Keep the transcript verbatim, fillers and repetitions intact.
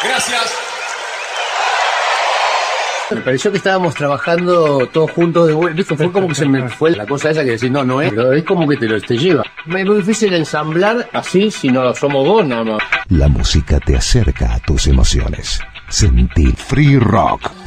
Gracias. Me pareció que estábamos trabajando todos juntos de vuelta. Esto fue como que se me fue la cosa esa que decís, no, no es, pero es como que te lo te lleva. Es muy difícil ensamblar así si no somos dos nada más. La música te acerca a tus emociones. Sentí Free Rock.